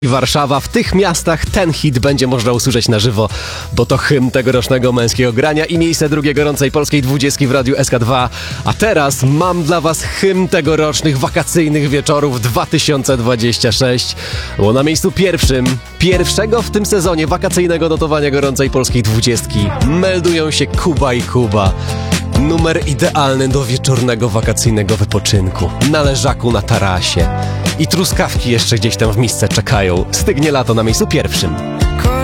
Warszawa. W tych miastach ten hit będzie można usłyszeć na żywo, bo to hymn tegorocznego męskiego grania i miejsce drugiej gorącej polskiej 20 w Radiu SK2. A teraz mam dla was hymn tegorocznych wakacyjnych wieczorów 2026. Bo na miejscu pierwszego w tym sezonie wakacyjnego notowania gorącej polskiej 20 meldują się Kuba i Kuba. Numer idealny do wieczornego wakacyjnego wypoczynku. Na leżaku na tarasie. I truskawki jeszcze gdzieś tam w misce czekają. Stygnie lato na miejscu pierwszym.